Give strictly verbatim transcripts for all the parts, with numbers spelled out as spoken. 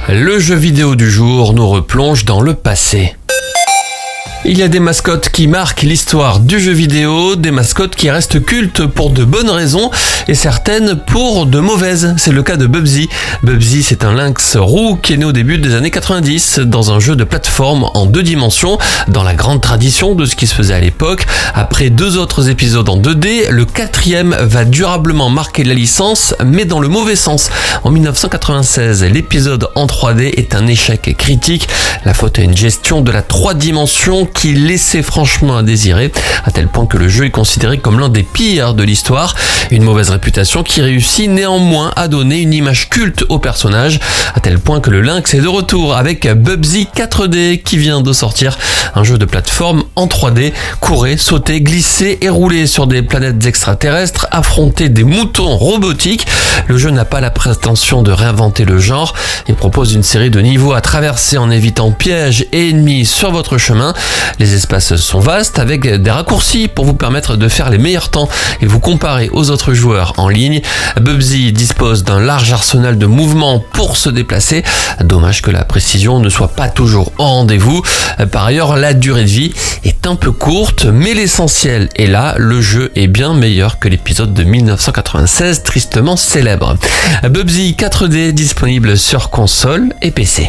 Le jeu vidéo du jour nous replonge dans le passé. Il y a des mascottes qui marquent l'histoire du jeu vidéo, des mascottes qui restent cultes pour de bonnes raisons et certaines pour de mauvaises. C'est le cas de Bubsy. Bubsy, c'est un lynx roux qui est né au début des années quatre-vingt-dix dans un jeu de plateforme en deux dimensions, dans la grande tradition de ce qui se faisait à l'époque. Après deux autres épisodes en deux D, le quatrième va durablement marquer la licence, mais dans le mauvais sens. En dix-neuf cent quatre-vingt-seize, l'épisode en trois D est un échec critique. La faute à une gestion de la trois dimensions qui laissait franchement à désirer, à tel point que le jeu est considéré comme l'un des pires de l'histoire. Une mauvaise réputation qui réussit néanmoins à donner une image culte au personnage, à tel point que le lynx est de retour avec Bubsy quatre D qui vient de sortir, un jeu de plateforme en trois D. Courir, sauter, glisser et rouler sur des planètes extraterrestres, affronter des moutons robotiques. Le jeu n'a pas la prétention de réinventer le genre et propose une série de niveaux à traverser en évitant pièges et ennemis sur votre chemin. Les espaces sont vastes avec des raccourcis pour vous permettre de faire les meilleurs temps et vous comparer aux autres joueurs en ligne. Bubsy dispose d'un large arsenal de mouvements pour se déplacer. Dommage que la précision ne soit pas toujours au rendez-vous. Par ailleurs, la durée de vie est un peu courte, mais l'essentiel est là. Le jeu est bien meilleur que l'épisode de dix-neuf cent quatre-vingt-seize, tristement célèbre. Bubsy quatre D disponible sur console et P C.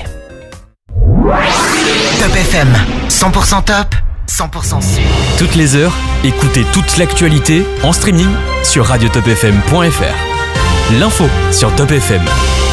Top F M, cent pour cent top, cent pour cent sud. Toutes les heures, écoutez toute l'actualité en streaming sur radio top f m point f r. L'info sur Top F M.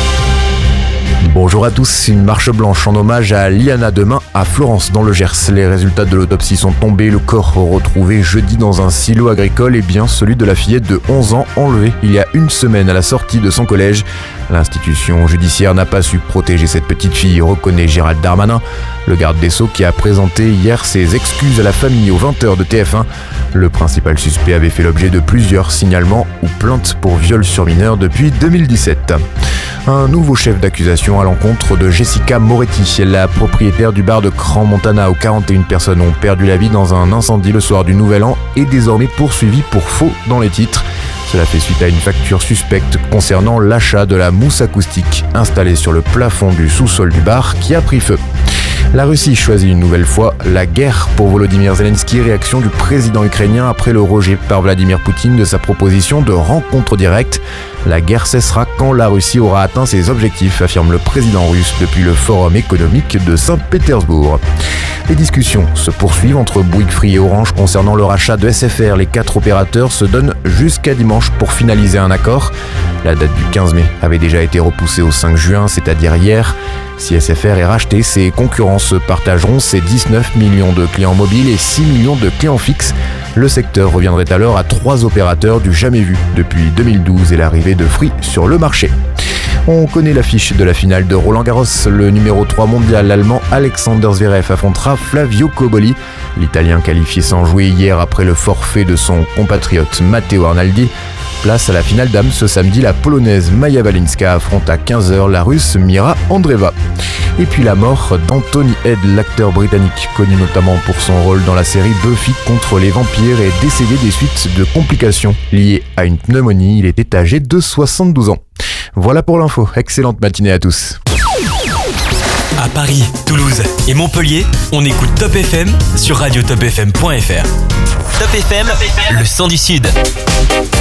Bonjour à tous, une marche blanche en hommage à Liana demain à Florence dans le Gers. Les résultats de l'autopsie sont tombés, le corps retrouvé jeudi dans un silo agricole est bien celui de la fillette de onze ans enlevée il y a une semaine à la sortie de son collège. L'institution judiciaire n'a pas su protéger cette petite fille, reconnaît Gérald Darmanin, le garde des Sceaux qui a présenté hier ses excuses à la famille aux vingt heures de T F un. Le principal suspect avait fait l'objet de plusieurs signalements ou plaintes pour viol sur mineur depuis deux mille dix-sept. Un nouveau chef d'accusation à l'encontre de Jessica Moretti, la propriétaire du bar de Crans-Montana où quarante et une personnes ont perdu la vie dans un incendie le soir du Nouvel An, est désormais poursuivie pour faux dans les titres. Cela fait suite à une facture suspecte concernant l'achat de la mousse acoustique installée sur le plafond du sous-sol du bar qui a pris feu. La Russie choisit une nouvelle fois la guerre pour Volodymyr Zelensky, réaction du président ukrainien après le rejet par Vladimir Poutine de sa proposition de rencontre directe. La guerre cessera quand la Russie aura atteint ses objectifs, affirme le président russe depuis le Forum économique de Saint-Pétersbourg. Les discussions se poursuivent entre Bouygues Free et Orange concernant le rachat de S F R. Les quatre opérateurs se donnent jusqu'à dimanche pour finaliser un accord. La date du quinze mai avait déjà été repoussée au cinq juin, c'est-à-dire hier. Si S F R est racheté, ses concurrents se partageront ses dix-neuf millions de clients mobiles et six millions de clients fixes. Le secteur reviendrait alors à trois opérateurs du jamais vu depuis deux mille douze et l'arrivée de Free sur le marché. On connaît l'affiche de la finale de Roland-Garros. Le numéro trois mondial allemand Alexander Zverev affrontera Flavio Cobolli. L'Italien qualifié sans jouer hier après le forfait de son compatriote Matteo Arnaldi. Place à la finale dames ce samedi, la Polonaise Maja Walinska affronte à quinze heures la Russe Mira Andreeva. Et puis la mort d'Anthony Head, l'acteur britannique connu notamment pour son rôle dans la série Buffy contre les vampires, est décédé des suites de complications liées à une pneumonie. Il était âgé de soixante-douze ans. Voilà pour l'info, excellente matinée à tous. À Paris, Toulouse et Montpellier, on écoute Top F M sur radio top f m point f r. Top F M, le son du Sud.